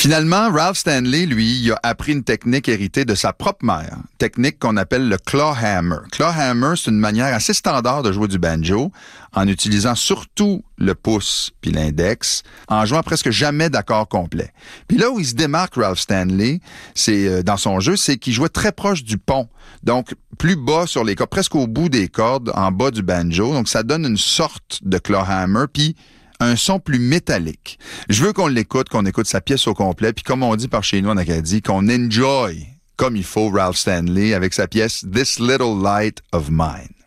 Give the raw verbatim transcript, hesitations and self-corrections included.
Finalement, Ralph Stanley, lui, il a appris une technique héritée de sa propre mère, technique qu'on appelle le claw hammer. Claw hammer, c'est une manière assez standard de jouer du banjo, en utilisant surtout le pouce puis l'index, en jouant presque jamais d'accords complets. Puis là où il se démarque, Ralph Stanley, c'est euh, dans son jeu, c'est qu'il jouait très proche du pont, donc plus bas sur les cordes, presque au bout des cordes, en bas du banjo. Donc ça donne une sorte de claw hammer, puis un son plus métallique. Je veux qu'on l'écoute, qu'on écoute sa pièce au complet, puis comme on dit par chez nous en Acadie, qu'on enjoy comme il faut Ralph Stanley avec sa pièce This Little Light of Mine.